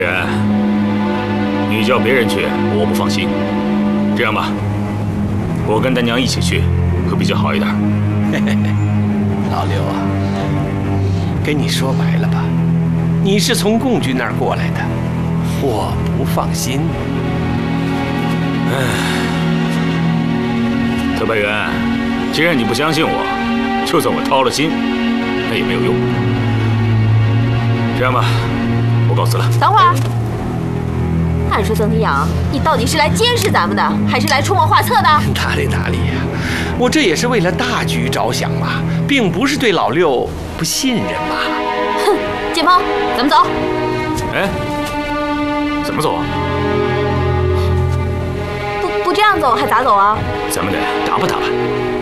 人，你叫别人去，我不放心。这样吧，我跟丹娘一起去，会比较好一点。 老刘啊，跟你说白了吧，你是从共军那儿过来的，我不放心。 特派员，既然你不相信我，就算我掏了心，那也没有用。这样吧，我告辞了。 等会儿，按说曾天阳，你到底是来监视咱们的，还是来出谋划策的？ 哪里呀，我这也是为了大局着想嘛，并不是对老六不信任嘛。 哼，建鹏，咱们走。 哎，怎么走啊？ 不这样走还咋走啊？ 咱们得打吧打吧。